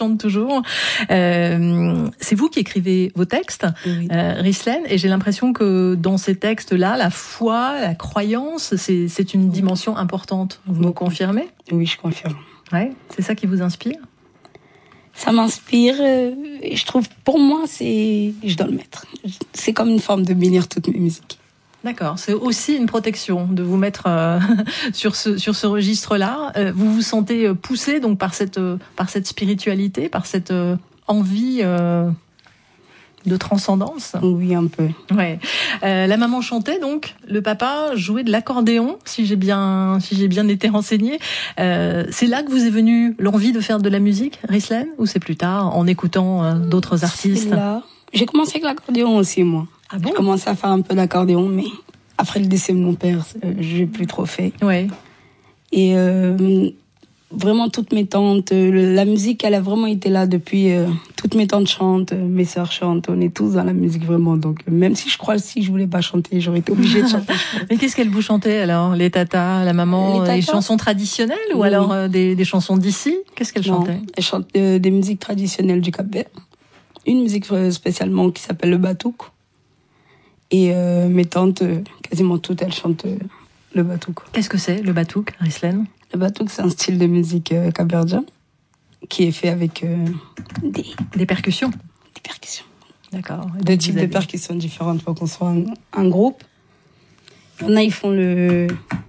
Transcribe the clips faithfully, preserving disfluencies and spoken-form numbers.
chante toujours. Euh, c'est vous qui écrivez vos textes, oui. euh, Rislaine, et j'ai l'impression que dans ces textes-là, la foi, la croyance, c'est, c'est une dimension importante. Vous me confirmez ? Oui, je confirme. Ouais, c'est ça qui vous inspire ? Ça m'inspire. Euh, et je trouve, pour moi, c'est, je dois le mettre. C'est comme une forme de bénir toutes mes musiques. D'accord, c'est aussi une protection de vous mettre euh, sur ce sur ce registre-là. Euh, vous vous sentez poussé donc par cette euh, par cette spiritualité, par cette euh, envie euh, de transcendance. Oui, un peu. Ouais. Euh, la maman chantait donc, le papa jouait de l'accordéon, si j'ai bien si j'ai bien été renseignée. Euh, c'est là que vous est venue l'envie de faire de la musique, Rislaine, ou c'est plus tard en écoutant euh, d'autres artistes ? C'est là. J'ai commencé avec l'accordéon aussi, moi. Ah bon ? J'ai commencé à faire un peu d'accordéon, mais après le décès de mon père, euh, j'ai plus trop fait. Ouais. Et euh, vraiment toutes mes tantes, euh, la musique, elle a vraiment été là depuis. Euh, toutes mes tantes chantent, euh, mes sœurs chantent, on est tous dans la musique vraiment. Donc euh, même si je crois que si je voulais pas chanter, j'aurais été obligée de chanter. Mais qu'est-ce qu'elle vous chantait alors ? Les tatas, la maman, les, tatas, les chansons traditionnelles ou oui. alors euh, des, des chansons d'ici ? Qu'est-ce qu'elle chantait ? Elle chante euh, des musiques traditionnelles du Cap-Vert. Une musique spécialement qui s'appelle le batouk. Et euh, mes tantes, euh, quasiment toutes, elles chantent euh, le batouk. Qu'est-ce que c'est, le batouk, Rislaine ? Le batouk, c'est un style de musique euh, capverdien qui est fait avec euh, des... Des percussions ? Des percussions. D'accord. Deux types de percussions différentes pour qu'on soit un, un groupe. Il y en a, ils font le...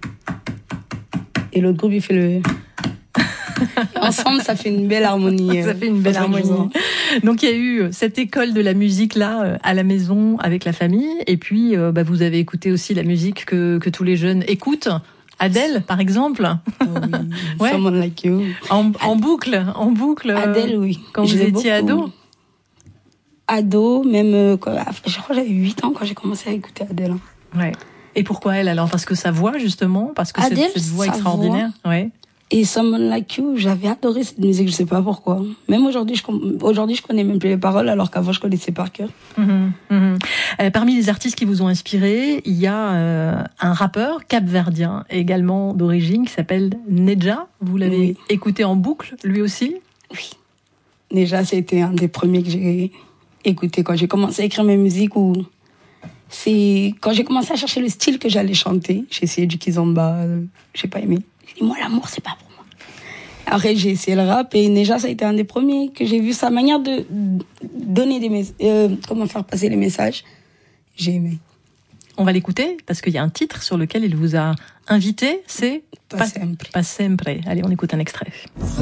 Et l'autre groupe, il fait le... Ensemble, ça fait une belle harmonie. Ça fait une belle harmonie. Donc, il y a eu cette école de la musique là à la maison avec la famille, et puis euh, bah, vous avez écouté aussi la musique que que tous les jeunes écoutent. Adèle, par exemple. Oh oui. Ouais. Someone Like You. En, en boucle, en boucle. Adèle, oui. Quand vous étiez ado. Ado, même. Euh, quoi, je crois que j'avais huit ans quand j'ai commencé à écouter Adèle. Ouais. Et pourquoi elle alors ? Parce que sa voix justement, parce que Adèle, cette, cette voix extraordinaire. Voix. Ouais. Et Someone Like You, j'avais adoré cette musique, je sais pas pourquoi. Même aujourd'hui, je, aujourd'hui, je connais même plus les paroles, alors qu'avant, je connaissais par cœur. Mmh, mmh. Euh, parmi les artistes qui vous ont inspiré, il y a euh, un rappeur capverdien, également d'origine, qui s'appelle Nedja. Vous l'avez oui. écouté en boucle, lui aussi ? Oui. Nedja, c'était un des premiers que j'ai écouté quand j'ai commencé à écrire mes musiques. Ou c'est quand j'ai commencé à chercher le style que j'allais chanter. J'ai essayé du kizomba, euh, j'ai pas aimé. Et moi, l'amour, c'est pas pour moi. Après, j'ai essayé le rap et Nedja, ça a été un des premiers que j'ai vu sa manière de donner des messages, euh, comment faire passer les messages. J'ai aimé. On va l'écouter parce qu'il y a un titre sur lequel il vous a invité, c'est Pas sempre. Pas sempre. Allez, on écoute un extrait.